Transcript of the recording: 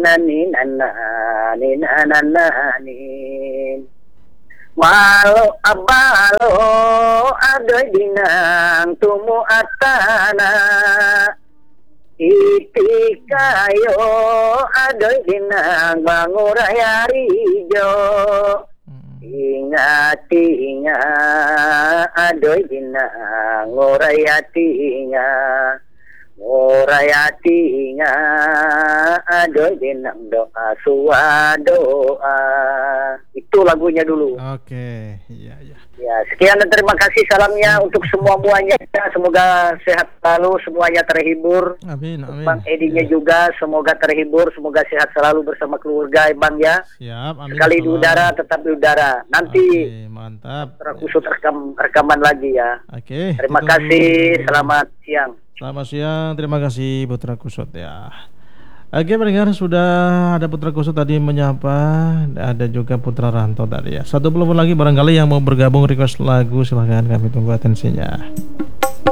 ninanananin Walau abalo adoy dinang tumuatana iti kayo adoy dinang mangurayarijo ingat adoy dinang ngurayati nga adoy dinang doa doa. Itu lagunya dulu. Oke, iya. Ya, sekian dan terima kasih salamnya untuk semuanya. Semoga sehat selalu, semuanya terhibur. Amin. Bang Edinya juga semoga terhibur, semoga sehat selalu bersama keluarga, Bang ya. Siap, amin. Sekali di udara, tetap di udara. Nanti mantap. Khusus rekaman lagi ya. Oke. Terima kasih. Selamat siang. Selamat siang, terima kasih Putra Kusut ya. Oke pendengar, sudah ada Putra Kusut tadi menyapa, ada juga Putra Ranto tadi ya. Satu telepon lagi barangkali yang mau bergabung request lagu, silahkan kami tunggu atensinya.